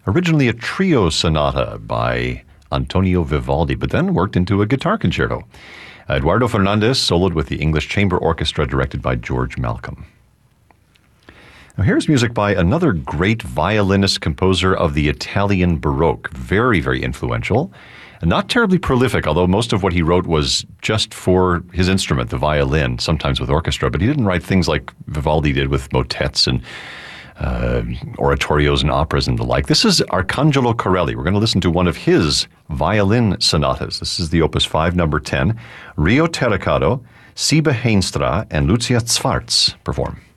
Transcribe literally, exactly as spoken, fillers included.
originally a trio sonata by Antonio Vivaldi, but then worked into a guitar concerto. Eduardo Fernandez soloed with the English Chamber Orchestra directed by George Malcolm. Now here's music by another great violinist composer of the Italian Baroque. Very, very influential. And not terribly prolific, although most of what he wrote was just for his instrument, the violin, sometimes with orchestra. But he didn't write things like Vivaldi did with motets and uh, oratorios and operas and the like. This is Arcangelo Corelli. We're going to listen to one of his violin sonatas. This is the Opus five, number ten. Rio Terracado, Siba Heenstra, and Lucia Zwartz perform.